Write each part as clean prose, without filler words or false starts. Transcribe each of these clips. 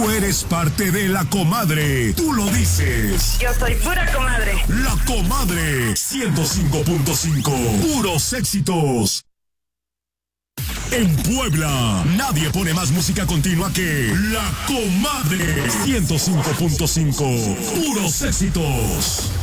Tú eres parte de La Comadre. Tú lo dices. Yo soy pura comadre. La Comadre 105.5. Puros éxitos. En Puebla, nadie pone más música continua que La Comadre 105.5. Puros éxitos.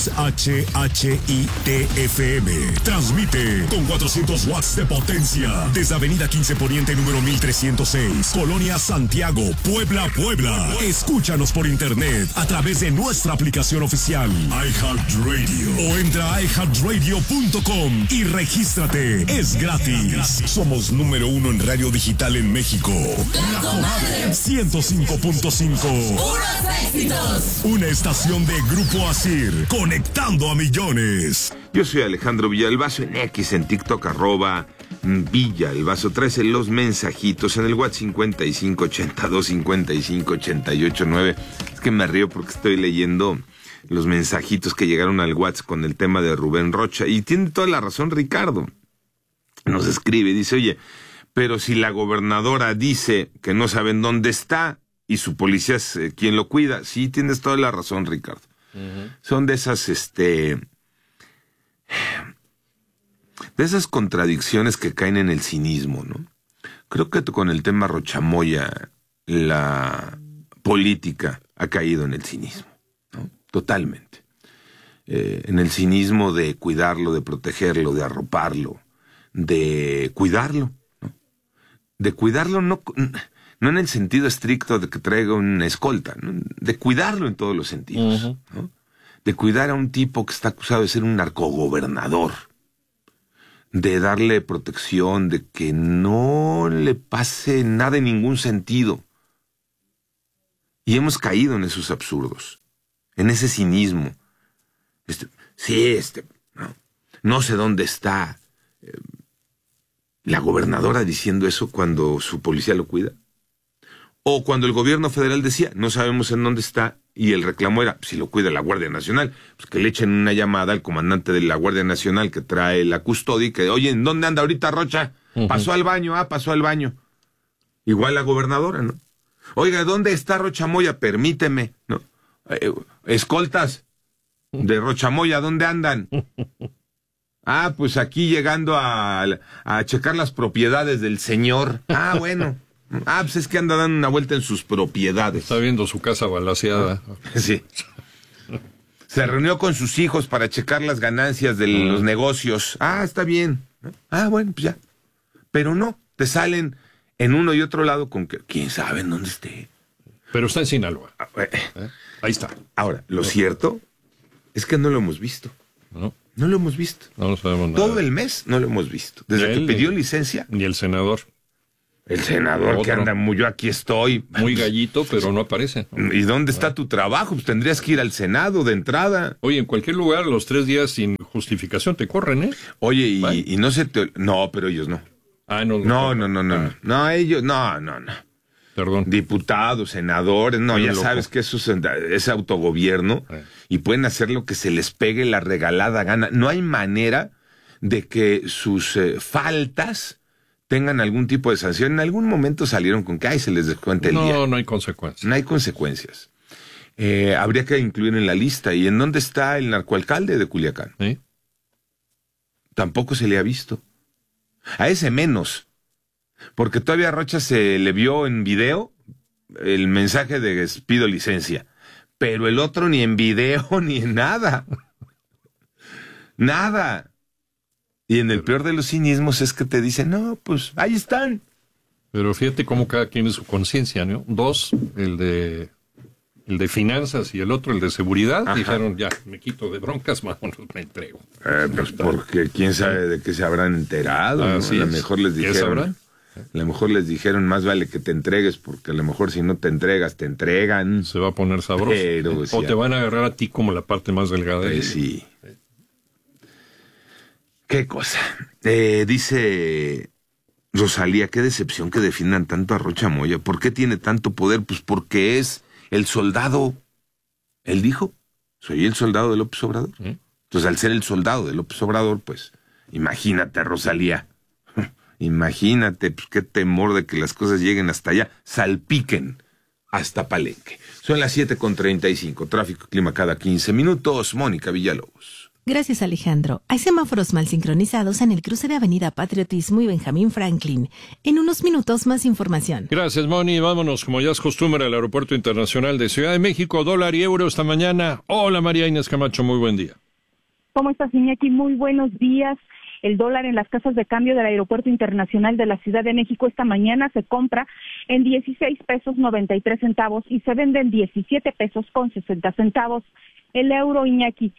XHHITFM. Transmite con 400 watts de potencia desde Avenida 15 Poniente número 1306, Colonia Santiago, Puebla, Puebla. Escúchanos por internet a través de nuestra aplicación oficial iHeartRadio o entra a iHeartRadio.com y regístrate. Es gratis. Somos número 1 en radio digital en México. La Comadre 105.5. Puros éxitos. Una estación de Grupo Asir, conectando a millones. Yo soy Alejandro Villalbazo en X, en TikTok, @Villalbazo. Traes los mensajitos en el WhatsApp 5582-5588-9. Es que me río porque estoy leyendo los mensajitos que llegaron al WhatsApp con el tema de Rubén Rocha. Y tiene toda la razón Ricardo. Nos escribe, dice, oye, pero si la gobernadora dice que no saben dónde está y su policía es quien lo cuida, sí, tienes toda la razón, Ricardo. Son de esas, de esas contradicciones que caen en el cinismo, ¿no? Creo que con el tema Rochamoya, la política ha caído en el cinismo, ¿no? Totalmente. En el cinismo de cuidarlo, de protegerlo, de arroparlo, de cuidarlo, ¿no? De cuidarlo no en el sentido estricto de que traiga una escolta, ¿no? De cuidarlo en todos los sentidos, ¿no? De cuidar a un tipo que está acusado de ser un narcogobernador, de darle protección, de que no le pase nada en ningún sentido. Y hemos caído en esos absurdos, en ese cinismo. No sé dónde está la gobernadora diciendo eso cuando su policía lo cuida. O cuando el gobierno federal decía, no sabemos en dónde está, y el reclamo era, si lo cuida la Guardia Nacional, pues que le echen una llamada al comandante de la Guardia Nacional que trae la custodia y que, oye, ¿en dónde anda ahorita Rocha? Pasó al baño, pasó al baño. Igual la gobernadora, ¿no? Oiga, ¿dónde está Rochamoya? Permíteme, ¿no? Escoltas de Rochamoya, ¿dónde andan? Pues aquí llegando a checar las propiedades del señor. Bueno. Pues es que anda dando una vuelta en sus propiedades. Está viendo su casa balaceada. Sí. Se reunió con sus hijos para checar las ganancias de los negocios. Está bien. Bueno, pues ya. Pero no, te salen en uno y otro lado con que quién sabe en dónde esté. Pero está en Sinaloa. Ahí está. Ahora, lo cierto es que no lo hemos visto. No lo hemos visto. No lo sabemos nada. Todo el mes no lo hemos visto. Desde que pidió licencia. Ni el senador. El senador que anda yo aquí estoy. Muy gallito, pero no aparece. ¿Y dónde está tu trabajo? Pues tendrías que ir al Senado de entrada. Oye, en cualquier lugar, los 3 días sin justificación te corren, ¿eh? Oye, y no se te... No, pero ellos no. No. No, ellos... No. Perdón. Diputados, senadores, ya sabes que eso es autogobierno y pueden hacer lo que se les pegue la regalada gana. No hay manera de que sus faltas tengan algún tipo de sanción. En algún momento salieron con que se les descuenta el día. No hay consecuencias. No hay consecuencias. Habría que incluir en la lista. ¿Y en dónde está el narcoalcalde de Culiacán? ¿Sí? Tampoco se le ha visto. A ese menos. Porque todavía a Rocha se le vio en video el mensaje de pido licencia. Pero el otro ni en video ni en nada. Nada. Y en el peor de los cinismos es que te dicen, no, pues ahí están. Pero fíjate cómo cada quien es su conciencia, ¿no? 2, el de finanzas y el otro, el de seguridad, dijeron, ya, me quito de broncas, vámonos, me entrego. Pues porque quién sabe de qué se habrán enterado. ¿No? A lo mejor les dijeron. A lo mejor les dijeron, más vale que te entregues, porque a lo mejor si no te entregas, te entregan. Se va a poner sabroso. Pero, o te van a agarrar a ti como la parte más delgada. Sí. Qué cosa. Dice Rosalía, qué decepción que defiendan tanto a Rocha Moya. ¿Por qué tiene tanto poder? Pues porque es el soldado. Él dijo, soy el soldado de López Obrador. Entonces, al ser el soldado de López Obrador, pues, imagínate, Rosalía. Imagínate, pues, qué temor de que las cosas lleguen hasta allá, salpiquen hasta Palenque. Son las 7:35. Tráfico y clima cada 15 minutos. Mónica Villalobos. Gracias, Alejandro. Hay semáforos mal sincronizados en el cruce de Avenida Patriotismo y Benjamín Franklin. En unos minutos, más información. Gracias, Moni. Vámonos, como ya es costumbre, al Aeropuerto Internacional de Ciudad de México. Dólar y euro esta mañana. Hola, María Inés Camacho. Muy buen día. ¿Cómo estás, Iñaki? Muy buenos días. El dólar en las casas de cambio del Aeropuerto Internacional de la Ciudad de México esta mañana se compra en 16 pesos 93 centavos y se vende en 17 pesos con 60 centavos. El euro, Iñaki,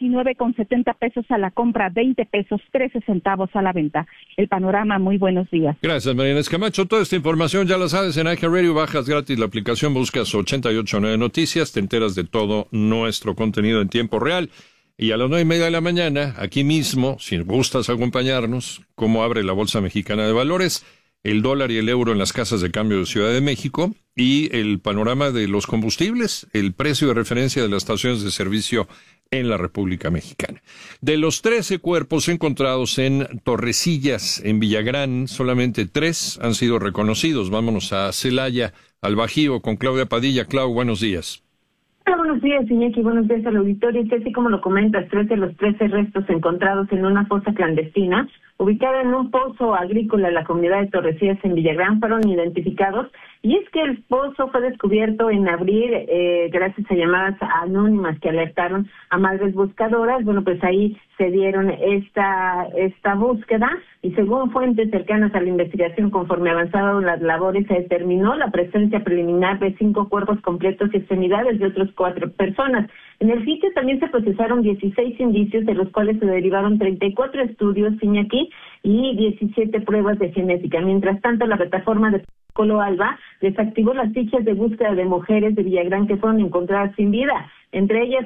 19,70 pesos a la compra, 20 pesos 13 centavos a la venta. El panorama, muy buenos días. Gracias, María Inés Camacho. Toda esta información ya la sabes en iHeartRadio. Bajas gratis la aplicación, buscas 889 Noticias, te enteras de todo nuestro contenido en tiempo real. Y a las 9:30 de la mañana, aquí mismo, si gustas acompañarnos, cómo abre la Bolsa Mexicana de Valores, el dólar y el euro en las casas de cambio de Ciudad de México y el panorama de los combustibles, el precio de referencia de las estaciones de servicio en la República Mexicana. De los 13 cuerpos encontrados en Torrecillas, en Villagrán, solamente 3 han sido reconocidos. Vámonos a Celaya, al Bajío, con Claudia Padilla. Clau, buenos días. Hola, buenos días, Iñaki, buenos días al auditorio. Y así como lo comentas, 3 de los 13 restos encontrados en una fosa clandestina ubicada en un pozo agrícola en la comunidad de Torrecillas en Villagrán fueron identificados. Y es que el pozo fue descubierto en abril gracias a llamadas anónimas que alertaron a madres buscadoras. Bueno, pues ahí se dieron esta búsqueda y según fuentes cercanas a la investigación, conforme avanzaron las labores, se determinó la presencia preliminar de 5 cuerpos completos y extremidades de otras 4 personas. En el sitio también se procesaron 16 indicios, de los cuales se derivaron 34 estudios, Iñaki, y 17 pruebas de genética. Mientras tanto, la plataforma de Colo Alba desactivó las fichas de búsqueda de mujeres de Villagrán que fueron encontradas sin vida. Entre ellas,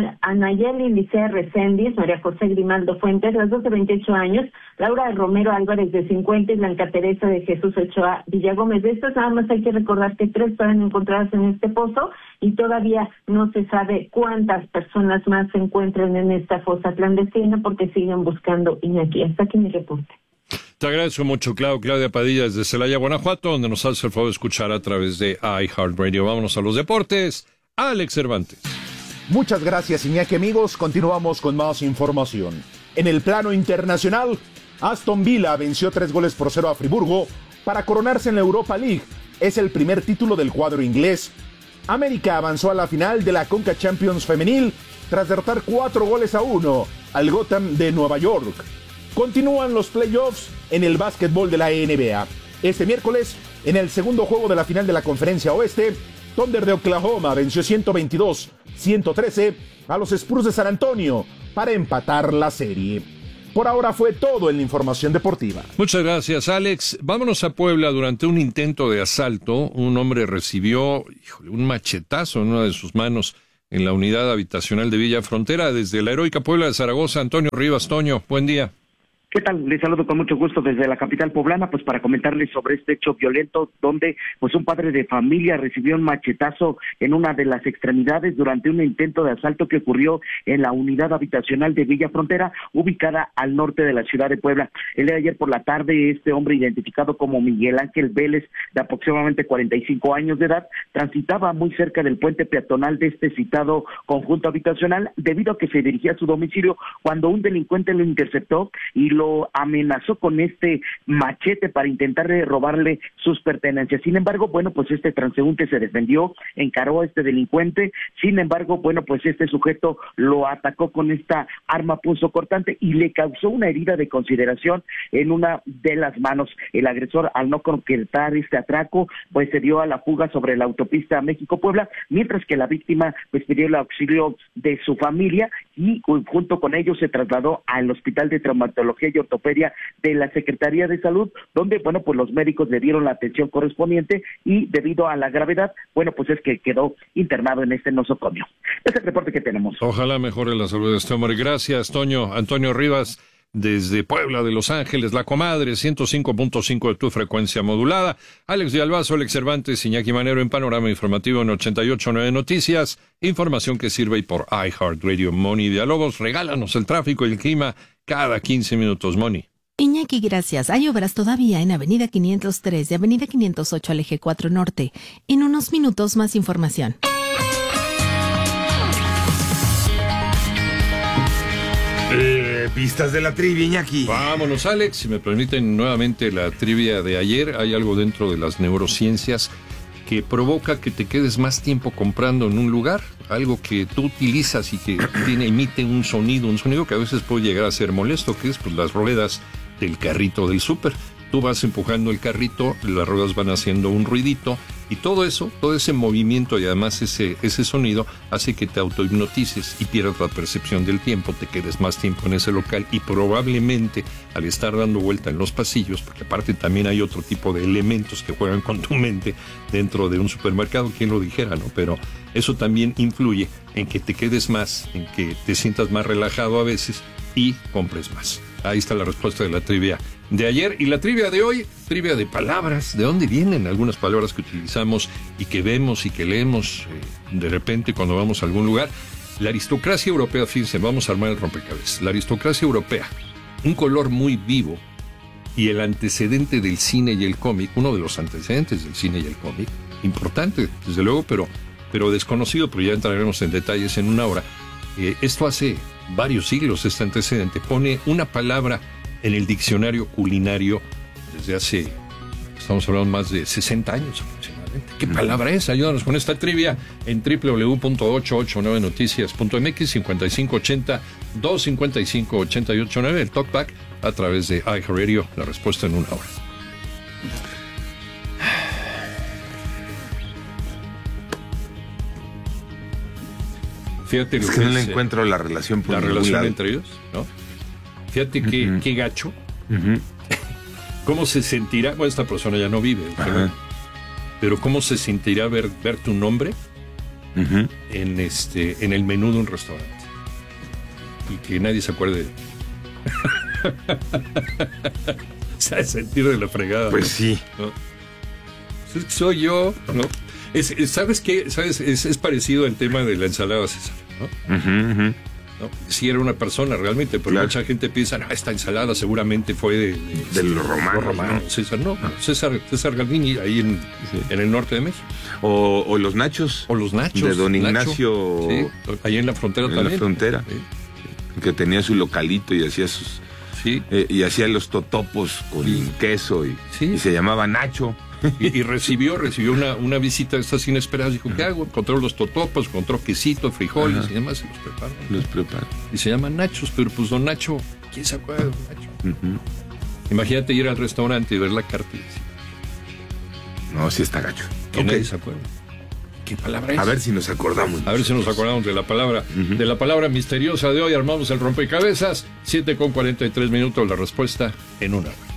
Anayeli Licea Reséndiz, María José Grimaldo Fuentes, las dos de 28 años, Laura Romero Álvarez de 50 y Blanca Teresa de Jesús Ochoa Villagómez. De estas nada más hay que recordar que 3 fueron encontradas en este pozo y todavía no se sabe cuántas personas más se encuentran en esta fosa clandestina porque siguen buscando Iñaki. Hasta aquí mi reporte. Te agradezco mucho, Claudia Padilla, desde Celaya, Guanajuato, donde nos hace el favor de escuchar a través de iHeartRadio. Vámonos a los deportes. Alex Cervantes. Muchas gracias, Iñaki, amigos. Continuamos con más información. En el plano internacional, Aston Villa venció 3-0 a Friburgo para coronarse en la Europa League. Es el primer título del cuadro inglés. América avanzó a la final de la Conca Champions femenil tras derrotar 4-1 al Gotham de Nueva York. Continúan los playoffs en el básquetbol de la NBA. Este miércoles, en el segundo juego de la final de la Conferencia Oeste, Thunder de Oklahoma venció 122-113 a los Spurs de San Antonio para empatar la serie. Por ahora fue todo en la información deportiva. Muchas gracias, Alex. Vámonos a Puebla. Durante un intento de asalto, un hombre recibió un machetazo en una de sus manos en la unidad habitacional de Villa Frontera. Desde la heroica Puebla de Zaragoza, Antonio Rivas. Toño, buen día. ¿Qué tal? Les saludo con mucho gusto desde la capital poblana, pues para comentarles sobre este hecho violento donde pues un padre de familia recibió un machetazo en una de las extremidades durante un intento de asalto que ocurrió en la unidad habitacional de Villa Frontera, ubicada al norte de la ciudad de Puebla. El día de ayer por la tarde, este hombre identificado como Miguel Ángel Vélez, de aproximadamente 45 años de edad, transitaba muy cerca del puente peatonal de este citado conjunto habitacional debido a que se dirigía a su domicilio cuando un delincuente lo interceptó y lo amenazó con este machete para intentar robarle sus pertenencias. Sin embargo, bueno, pues este transeúnte se defendió, encaró a este delincuente. Sin embargo, bueno, pues este sujeto lo atacó con esta arma punzocortante y le causó una herida de consideración en una de las manos. El agresor, al no concretar este atraco, pues se dio a la fuga sobre la autopista México-Puebla, mientras que la víctima pues pidió el auxilio de su familia y junto con ellos se trasladó al Hospital de Traumatología y Ortopedia de la Secretaría de Salud, donde, bueno, pues los médicos le dieron la atención correspondiente y debido a la gravedad, bueno, pues es que quedó internado en este nosocomio. Es el reporte que tenemos. Ojalá mejore la salud de este hombre. Gracias, Toño. Antonio Rivas, desde Puebla de Los Ángeles, La Comadre, 105.5 de tu frecuencia modulada. Alex Villalbazo, Alex Cervantes, Iñaki Manero en Panorama Informativo en 88.9 Noticias. Información que sirve y por iHeartRadio. Moni Villalobos, regálanos el tráfico y el clima cada 15 minutos, Moni. Iñaki, gracias. Hay obras todavía en Avenida 503 y Avenida 508 al Eje 4 Norte. En unos minutos más información. Pistas de la trivia, Iñaki. Vámonos, Alex. Si me permiten nuevamente la trivia de ayer, hay algo dentro de las neurociencias que provoca que te quedes más tiempo comprando en un lugar, algo que tú utilizas y que emite un sonido que a veces puede llegar a ser molesto, que es pues las ruedas del carrito del súper. Tú vas empujando el carrito, las ruedas van haciendo un ruidito y todo eso, todo ese movimiento y además ese sonido hace que te autohipnotices y pierdas la percepción del tiempo, te quedes más tiempo en ese local y probablemente al estar dando vuelta en los pasillos, porque aparte también hay otro tipo de elementos que juegan con tu mente dentro de un supermercado, quien lo dijera, ¿no? Pero eso también influye en que te quedes más, en que te sientas más relajado a veces y compres más. Ahí está la respuesta de la trivia de ayer. Y la trivia de hoy, trivia de palabras. ¿De dónde vienen algunas palabras que utilizamos y que vemos y que leemos de repente cuando vamos a algún lugar? La aristocracia europea, fíjense, vamos a armar el rompecabezas. La aristocracia europea, un color muy vivo y el antecedente del cine y el cómic, uno de los antecedentes del cine y el cómic, importante, desde luego, pero desconocido, pero ya entraremos en detalles en una hora. Esto hace varios siglos, este antecedente, pone una palabra en el diccionario culinario desde hace, estamos hablando más de 60 años aproximadamente. ¿Qué palabra es? Ayúdanos con esta trivia en www.889noticias.mx 5580-255-889, el talkback a través de iHeartRadio, la respuesta en una hora. Fíjate es que no le encuentro la relación por la relación entre ellos, ¿no? Fíjate qué gacho. ¿Cómo se sentirá? Bueno, esta persona ya no vive, pero ¿cómo se sentirá ver tu nombre en el menú de un restaurante? Y que nadie se acuerde de él. Se ha de sentir de la fregada. Pues ¿no? sí. ¿No? Soy yo, ¿no? ¿Sabes qué? Es parecido al tema de la ensalada César, ¿no? ¿No? Si era una persona realmente, pero mucha gente piensa, esta ensalada seguramente fue de los romanos. ¿No? César, no. César Galdini, ahí en el norte de México. O los nachos. O los nachos. De don Ignacio. Sí, ahí en la frontera también. En la frontera. Sí. Que tenía su localito y hacía sus... Sí. Y hacía los totopos con queso y se llamaba Nacho. Y recibió una visita de estas inesperadas. Dijo, ¿qué hago? Encontró los totopos, encontró quesito, frijoles y demás, y los preparan. Y se llaman nachos, pero pues don Nacho, ¿quién se acuerda de don Nacho? Imagínate ir al restaurante y ver la carta y decir, no, sí está gacho. Que nadie se acuerda. ¿Qué palabra es? A ver si nos acordamos. A ver si nos acordamos de la palabra, de la palabra misteriosa de hoy. Armamos el rompecabezas, 7:43, la respuesta en una hora.